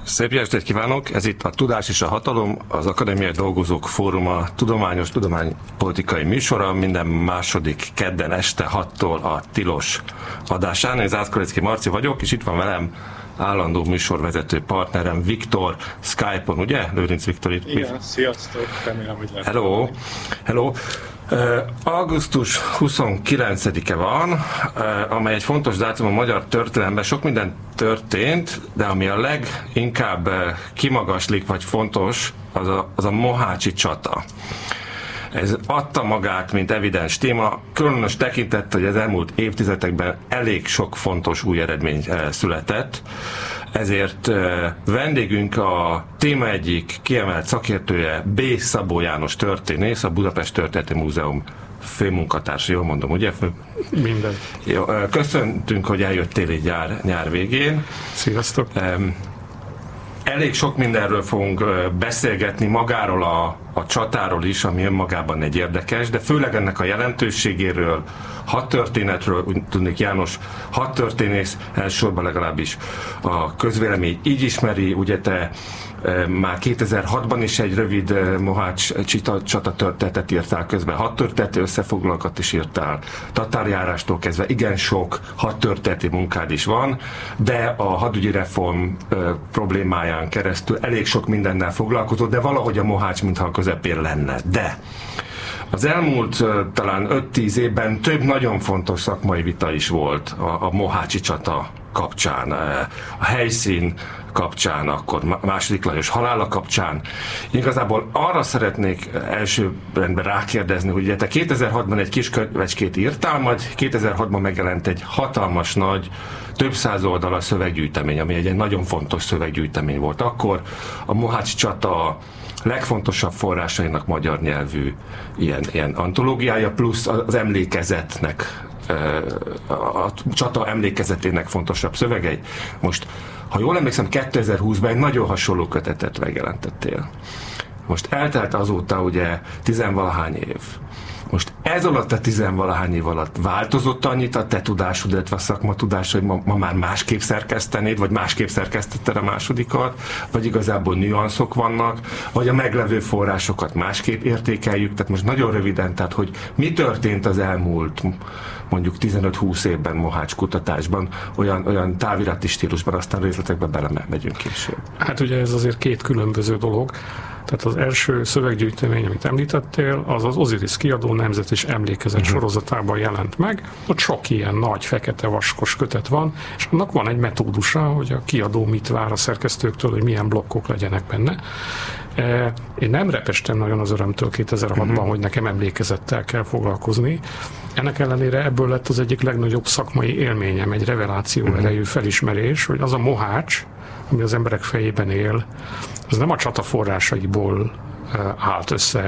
Szép estét kívánok! Ez itt a Tudás és a Hatalom, az Akadémiai Dolgozók Fóruma tudománypolitikai műsora, minden második kedden este 6-tól a tilos adásán. Én Zászkorecki Marci vagyok, és itt van velem állandó műsorvezető partnerem Viktor, Skype-on, ugye? Lőrinc Viktor itt. Igen, sziasztok, remélem, hogy lehet. Hello. Augusztus 29-e van, amely egy fontos dátum a magyar történelemben. Sok minden történt, de ami a leginkább kimagaslik vagy fontos, az a mohácsi csata. Ez adta magát, mint evidens téma, különös tekintettel, hogy az elmúlt évtizedekben elég sok fontos új eredmény született. Ezért vendégünk a téma egyik kiemelt szakértője, B. Szabó János történész, a Budapest Történeti Múzeum főmunkatársa, jól mondom, ugye? Minden. Jó, köszöntünk, hogy eljöttél így nyár végén. Sziasztok! Elég sok mindenről fogunk beszélgetni, magáról a csatáról is, ami önmagában egy érdekes, de főleg ennek a jelentőségéről, hadtörténetről, úgy tudnék János hadtörténész, elsősorban legalábbis a közvélemény így ismeri, ugye te már 2006-ban is egy rövid mohács csata történetet írtál, közben hadtörténeti összefoglalókat is írtál, tatárjárástól kezdve igen sok hadtörténeti munkád is van, de a hadügyi reform problémáján keresztül elég sok mindennel foglalkozott, de valahogy a mohács mintha a közepén lenne. De az elmúlt talán 5-10 évben több nagyon fontos szakmai vita is volt a mohácsi csata kapcsán, a helyszín kapcsán, akkor második Lajos halála kapcsán. Igazából arra szeretnék elsőrendben rákérdezni, hogy te 2006-ban egy kis könyvecskét írtál, majd 2006-ban megjelent egy hatalmas nagy, több száz oldalas szöveggyűjtemény, ami egy nagyon fontos szöveggyűjtemény volt. Akkor a mohácsi csata legfontosabb forrásainak magyar nyelvű ilyen antológiája, plusz az emlékezetnek, a csata emlékezetének fontosabb szövegei. Most, ha jól emlékszem, 2020-ban egy nagyon hasonló kötetet megjelentettél. Most eltelt azóta ugye 10-valahány év. Most ez alatt a 10-valahány év alatt változott annyit a te tudásod, illetve a szakmatudás, hogy ma már másképp szerkesztenéd, vagy másképp szerkesztetted a másodikat, vagy igazából nüanszok vannak, vagy a meglevő forrásokat másképp értékeljük. Tehát most nagyon röviden, tehát hogy mi történt az elmúlt mondjuk 15-20 évben mohács kutatásban, olyan távirati stílusban, aztán részletekbe belemegyünk később. Hát ugye ez azért két különböző dolog. Tehát az első szöveggyűjtemény, amit említettél, az Osiris kiadó nemzet és emlékezet sorozatában jelent meg. Ott sok ilyen nagy, fekete vaskos kötet van, és annak van egy metódusa, hogy a kiadó mit vár a szerkesztőktől, hogy milyen blokkok legyenek benne. Én nem repestem nagyon az örömtől 2006-ban, hogy nekem emlékezettel kell foglalkozni. Ennek ellenére ebből lett az egyik legnagyobb szakmai élményem, egy reveláció erejű felismerés, hogy az a mohács, ami az emberek fejében él, az nem a csata forrásaiból állt össze